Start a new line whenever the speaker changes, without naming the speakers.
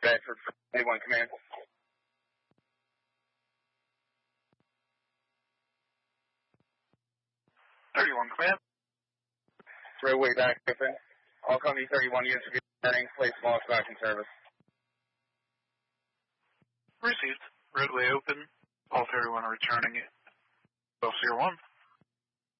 Bedford for 31 Command.
31 Command.
Roadway back open. All company 31 units are returning. Place lost back in service.
Received. Roadway open. All 31 are returning. Officer 1.